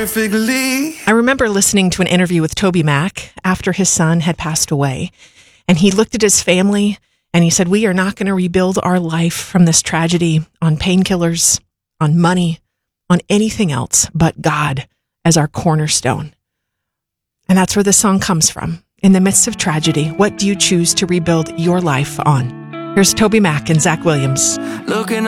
perfectly. I remember listening to an interview with Toby Mac after his son had passed away, and he looked at his family and he said, we are not going to rebuild our life from this tragedy on painkillers, on money, on anything else but God as our cornerstone. And that's where this song comes from. In the midst of tragedy, what do you choose to rebuild your life on? Here's Toby Mac and Zach Williams. Looking